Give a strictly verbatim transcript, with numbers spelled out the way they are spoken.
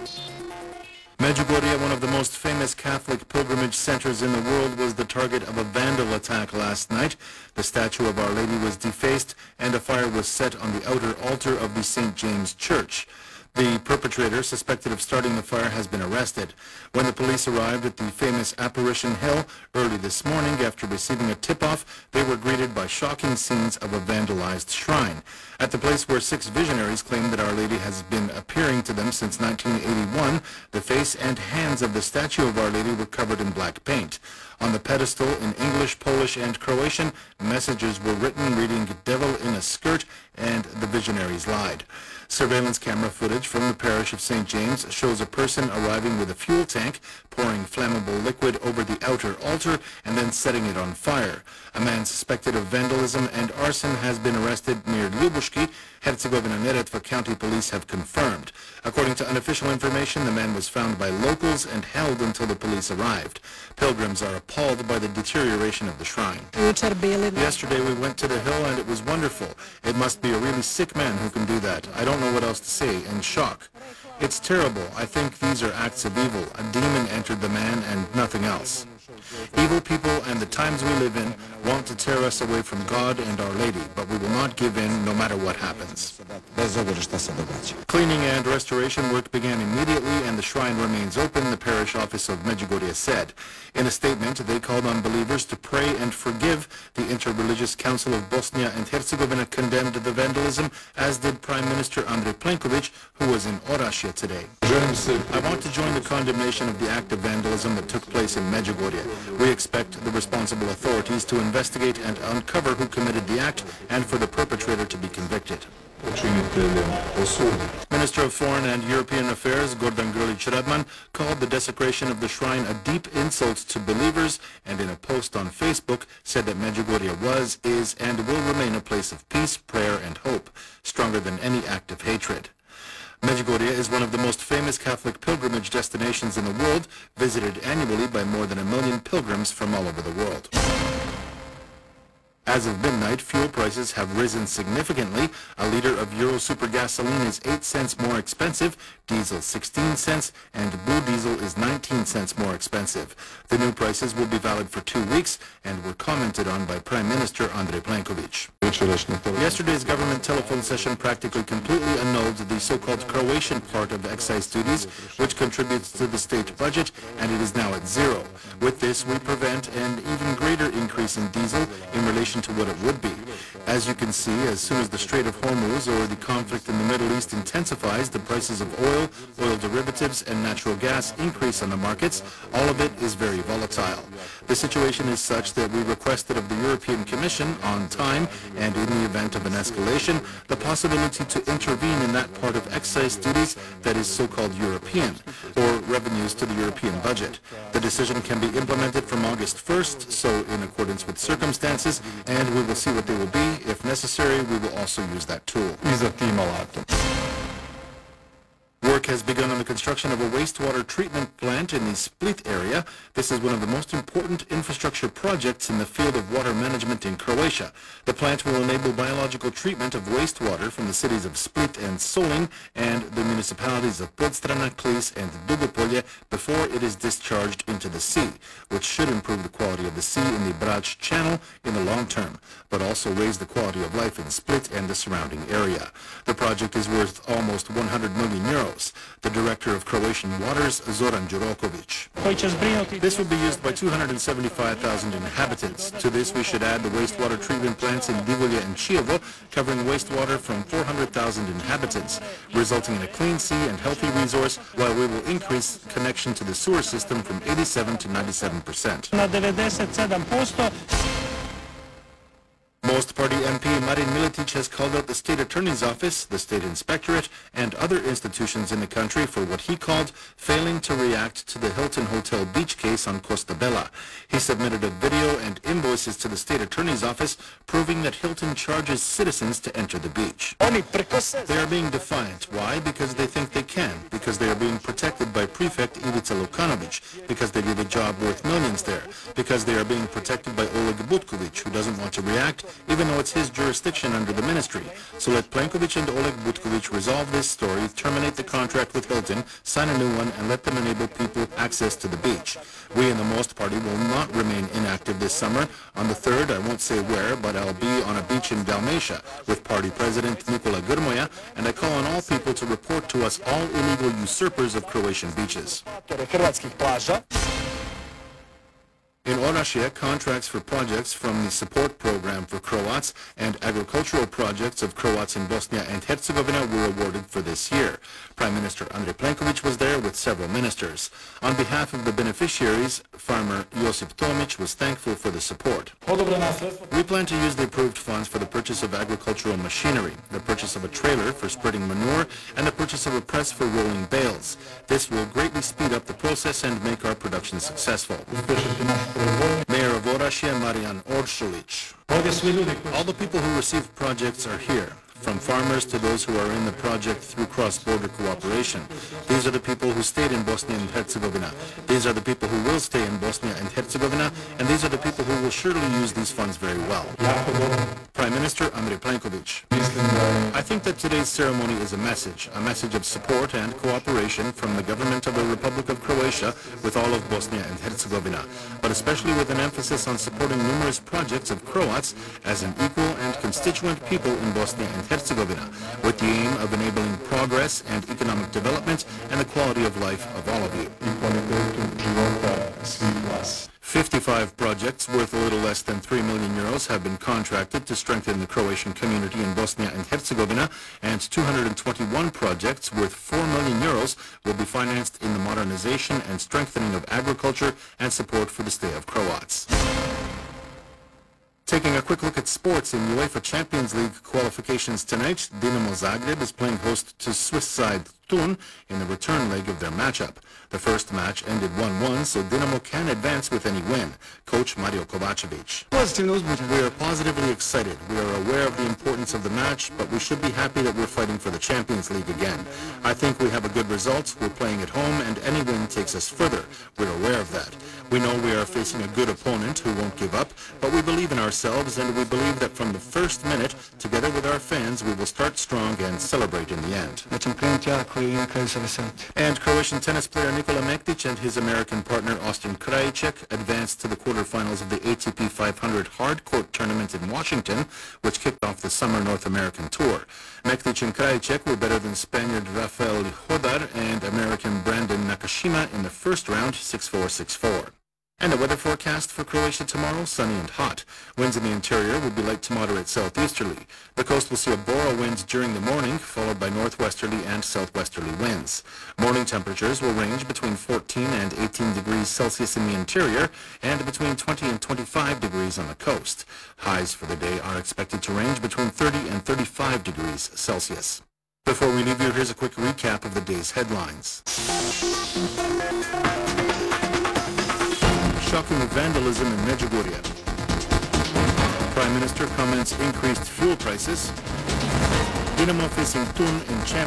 Medjugorje, one of the most famous Catholic pilgrimage centers in the world, was the target of a vandal attack last night. The statue of Our Lady was defaced and a fire was set on the outer altar of the Saint James Church. The perpetrator, suspected of starting the fire, has been arrested. When the police arrived at the famous Apparition Hill early this morning after receiving a tip-off, they were greeted by shocking scenes of a vandalized shrine. At the place where six visionaries claim that Our Lady has been appearing to them since nineteen eighty-one, the face and hands of the statue of Our Lady were covered in black paint. On the pedestal, in English, Polish, and Croatian, messages were written reading "Devil in a skirt" and "The visionaries lied." Surveillance camera footage from the parish of Saint James shows a person arriving with a fuel tank, pouring flammable liquid over the outer altar, and then setting it on fire. A man suspected of vandalism and arson has been arrested near Ljubuški. Herzegovina-Neretva County Police have confirmed. According to unofficial information, the man was found by locals and held until the police arrived. Pilgrims are appalled by the deterioration of the shrine. Yesterday we went to the hill and it was wonderful. It must be a really sick man who can do that. I don't know what else to say. In shock. It's terrible. I think these are acts of evil. A demon entered the man and nothing else. Evil people and the times we live in want to tear us away from God and Our Lady, but we will not give in no matter what happens. Cleaning and restoration work began immediately and the shrine remains open, the parish office of Medjugorje said. In a statement, they called on believers to pray and forgive. The Interreligious Council of Bosnia and Herzegovina condemned the vandalism, as did Prime Minister Andrej Plenković, who was in Orašje today. I want to join the condemnation of the act of vandalism that took place in Medjugorje. We expect the responsible authorities to investigate and uncover who committed the act and for the perpetrator to be convicted. Minister of Foreign and European Affairs Gordan Grlić-Radman called the desecration of the shrine a deep insult to believers and in a post on Facebook said that Medjugorje was, is, and will remain a place of peace, prayer, and hope, stronger than any act of hatred. Medjugorje is one of the most famous Catholic pilgrimage destinations in the world, visited annually by more than a million pilgrims from all over the world. As of midnight, fuel prices have risen significantly. A liter of Euro Super gasoline is eight cents more expensive, diesel sixteen cents, and blue diesel is nineteen cents more expensive. The new prices will be valid for two weeks and were commented on by Prime Minister Andrej Plenković. Yesterday's government telephone session practically completely annulled the so-called Croatian part of excise duties, which contributes to the state budget, and it is now at zero. With this, we prevent an even greater increase in diesel in relation to what it would be. As you can see, as soon as the Strait of Hormuz or the conflict in the Middle East intensifies, the prices of oil, oil derivatives, and natural gas increase on the markets. All of it is very volatile. The situation is such that we requested of the European Commission, on time and in the event of an escalation, the possibility to intervene in that part of excise duties that is so-called European, or revenues to the European budget. The decision can be implemented from August first, so in accordance with circumstances, and we will see what they will be. If necessary, we will also use that tool. Work has begun on the construction of a wastewater treatment plant in the Split area. This is one of the most important infrastructure projects in the field of water management in Croatia. The plant will enable biological treatment of wastewater from the cities of Split and Solin and the municipalities of Podstrana, Klis, and Dugopolje before it is discharged into the sea, which should improve the quality of the sea in the Brač Channel in the long term, but also raise the quality of life in Split and the surrounding area. The project is worth almost one hundred million euros. The director of Croatian Waters, Zoran Đuroković. This will be used by two hundred seventy-five thousand inhabitants. To this, we should add the wastewater treatment plants in Divulje and Čiovo, covering wastewater from four hundred thousand inhabitants, resulting in a clean sea and healthy resource, while we will increase connection to the sewer system from eighty-seven to ninety-seven percent. Most Party M P Marin Miletić has called out the State Attorney's Office, the State Inspectorate, and other institutions in the country for what he called failing to react to the Hilton Hotel beach case on Costa Bella. He submitted a video and invoices to the State Attorney's Office proving that Hilton charges citizens to enter the beach. They are being defiant. Why? Because they think they can. Because because they are being protected by Prefect Ivica Lukanovic, because they did a job worth millions there, because they are being protected by Oleg Butkovic, who doesn't want to react, even though it's his jurisdiction under the ministry. So let Plenkovic and Oleg Butkovic resolve this story, terminate the contract with Hilton, sign a new one, and let them enable people access to the beach. We in the Most Party will not remain inactive this summer. On the third, I won't say where, but I'll be on a beach in Dalmatia with party president Nikola Grmoja, and I call on all people to report to us all illegal usurpers of Croatian beaches. In Orašje, contracts for projects from the support program for Croats and agricultural projects of Croats in Bosnia and Herzegovina were awarded for this year. Prime Minister Andrej Plenković was there with several ministers. On behalf of the beneficiaries, farmer Josip Tomić was thankful for the support. We plan to use the approved funds for the purchase of agricultural machinery, the purchase of a trailer for spreading manure, and the purchase of a press for rolling bales. This will greatly speed up the process and make our production successful. Mayor of Orašje, Marian Oršulić. All the people who receive projects are here, from farmers to those who are in the project through cross-border cooperation. These are the people who stayed in Bosnia and Herzegovina. These are the people who will stay in Bosnia and Herzegovina, and these are the people who will surely use these funds very well. Prime Minister Andrej Plenković. I think that today's ceremony is a message, a message of support and cooperation from the government of the Republic of Croatia with all of Bosnia and Herzegovina, but especially with an emphasis on supporting numerous projects of Croats as an equal and constituent people in Bosnia and Herzegovina, with the aim of enabling progress and economic development and the quality of life of all of you. fifty-five projects worth a little less than three million euros have been contracted to strengthen the Croatian community in Bosnia and Herzegovina, and two hundred twenty-one projects worth four million euros will be financed in the modernization and strengthening of agriculture and support for the stay of Croats. Taking a quick look at sports in UEFA Champions League qualifications tonight, Dinamo Zagreb is playing host to Swiss side Thun in the return leg of their matchup. The first match ended one one, so Dinamo can advance with any win. Coach Mario Kovacevic. We are positively excited. We are aware of the importance of the match, but we should be happy that we're fighting for the Champions League again. I think we have a good result. We're playing at home, and any win takes us further. We're aware of that. We know we are facing a good opponent who won't give up, but we believe in ourselves, and we believe that from the first minute, together with our fans, we will start strong and celebrate in the end. And Croatian tennis player Nikola Mektić and his American partner Austin Krajicek advanced to the quarterfinals of the A T P five hundred hard court tournament in Washington, which kicked off the summer North American tour. Mektić and Krajicek were better than Spaniard Rafael Hodar and American Brandon Nakashima in the first round, six four, six four. And the weather forecast for Croatia tomorrow, sunny and hot. Winds in the interior will be light to moderate southeasterly. The coast will see a bora wind during the morning, followed by northwesterly and southwesterly winds. Morning temperatures will range between fourteen and eighteen degrees Celsius in the interior, and between twenty and twenty-five degrees on the coast. Highs for the day are expected to range between thirty and thirty-five degrees Celsius. Before we leave you, here's a quick recap of the day's headlines. Shocking vandalism in Medjugorje. Prime Minister comments increased fuel prices. Dinamo facing Thun in Champions